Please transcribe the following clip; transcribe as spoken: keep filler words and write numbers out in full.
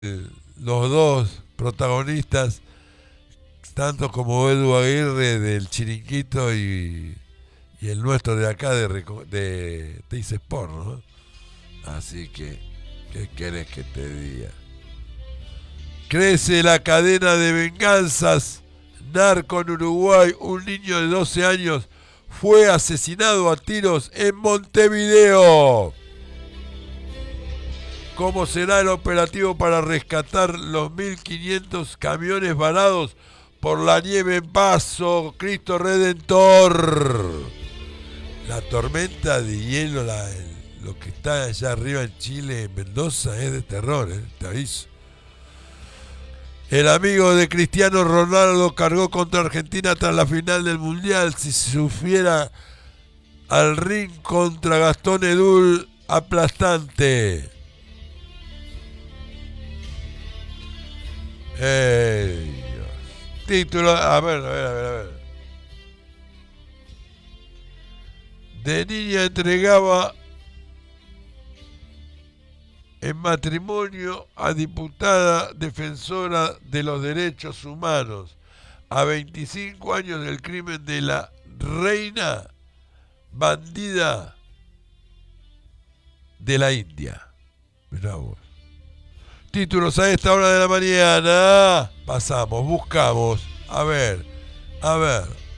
los dos protagonistas, tanto como Edu Aguirre del Chiringuito y, y el nuestro de acá de, de Teis Sport, ¿no? Así que, ¿qué querés que te diga? Crece la cadena de venganzas. Narco en Uruguay. Un niño de doce años fue asesinado a tiros en Montevideo. ¿Cómo será el operativo para rescatar los mil quinientos camiones varados por la nieve en Paso? Cristo Redentor. La tormenta de hielo, la, el, lo que está allá arriba en Chile, en Mendoza, es de terror, ¿eh? Te aviso. El amigo de Cristiano Ronaldo cargó contra Argentina tras la final del Mundial. Si se subiera al ring contra Gastón Edul, aplastante. ¡Ey, Dios! Título, a ver, a ver, a ver, a ver. De niña entregaba en matrimonio a diputada defensora de los derechos humanos. A veinticinco años del crimen de la reina bandida de la India. Mirá vos. Títulos a esta hora de la mañana. Pasamos, buscamos. A ver, a ver.